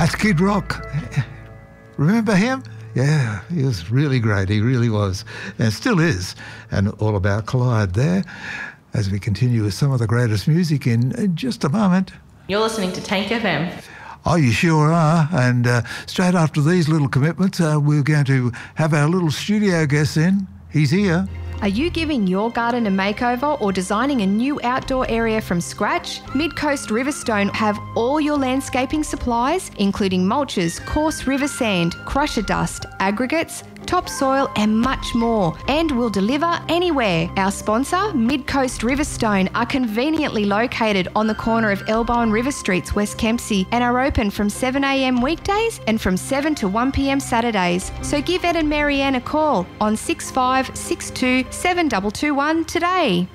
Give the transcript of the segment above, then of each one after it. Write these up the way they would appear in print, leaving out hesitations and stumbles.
That's Kid Rock. Remember him? Yeah, he was really great. He really was, and still is. And All About Clyde there, as we continue with some of the greatest music in just a moment. You're listening to Tank FM. Oh, you sure are. And straight after these little commitments, we're going to have our little studio guest in. He's here. Are you giving your garden a makeover or designing a new outdoor area from scratch? Mid-Coast Riverstone have all your landscaping supplies, including mulches, coarse river sand, crusher dust, aggregates, topsoil and much more, and will deliver anywhere. Our sponsor, Mid-Coast Riverstone, are conveniently located on the corner of Elbow and River Streets, West Kempsey, and are open from 7 a.m. weekdays and from 7 to 1 p.m. Saturdays. So give Ed and Marianne a call on 6562 7221 today.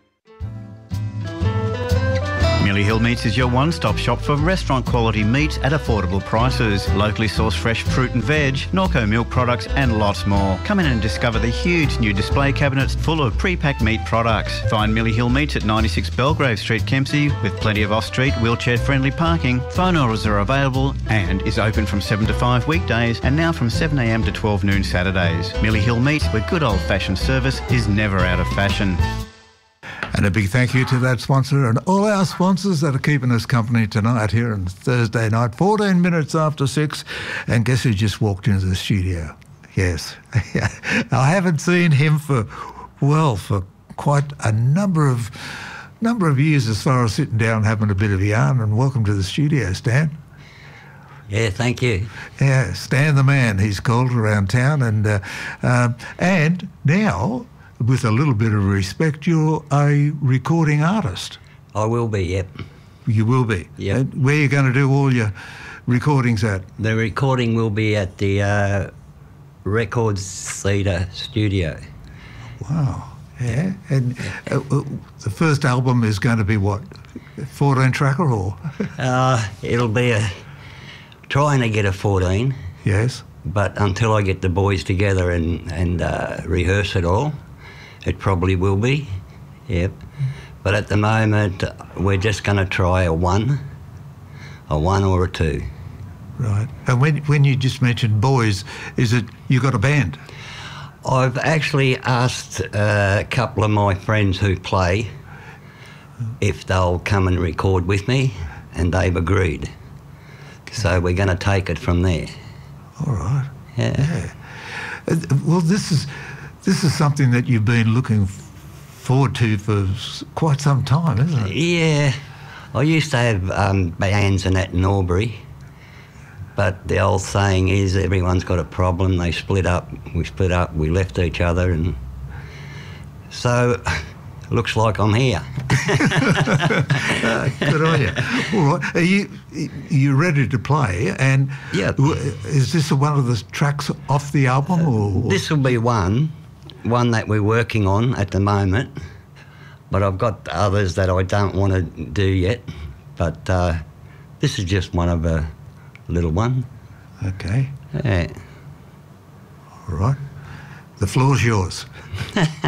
Millie Hill Meats is your one-stop shop for restaurant quality meats at affordable prices. Locally sourced fresh fruit and veg, Norco milk products and lots more. Come in and discover the huge new display cabinets full of pre-packed meat products. Find Millie Hill Meats at 96 Belgrave Street, Kempsey, with plenty of off-street wheelchair-friendly parking. Phone orders are available and is open from 7 to 5 weekdays and now from 7 a.m. to 12 noon Saturdays. Millie Hill Meats, where good old-fashioned service is never out of fashion. And a big thank you to that sponsor and all our sponsors that are keeping us company tonight here on Thursday night, 14 minutes after 6. And guess who just walked into the studio? Yes. I haven't seen him for quite a number of years as far as sitting down having a bit of yarn. And welcome to the studio, Stan. Yeah, thank you. Yeah, Stan the Man, he's called around town. And now, with a little bit of respect, you're a recording artist. I will be, yep. You will be? Yep. And where are you going to do all your recordings at? The recording will be at the Records Theatre studio. Wow, yeah. And the first album is going to be what, 14-tracker or? It'll be trying to get a 14. Yes. But until I get the boys together and rehearse it all, it probably will be, yep. But at the moment, we're just going to try a one or a 2. Right. And when you just mentioned boys, is it you got a band? I've actually asked a couple of my friends who play if they'll come and record with me, and they've agreed. So we're going to take it from there. All right. Yeah. Well, this is something that you've been looking forward to for quite some time, isn't it? Yeah. I used to have bands and that in Albury, but the old saying is everyone's got a problem, they split up, we left each other, and so looks like I'm here. Good on you. All right. Are you ready to play? And yeah. Is this one of the tracks off the album? Or? This will be one that we're working on at the moment, but I've got others that I don't want to do yet. But this is just one of a little one. Okay. Yeah. All right. The floor's yours.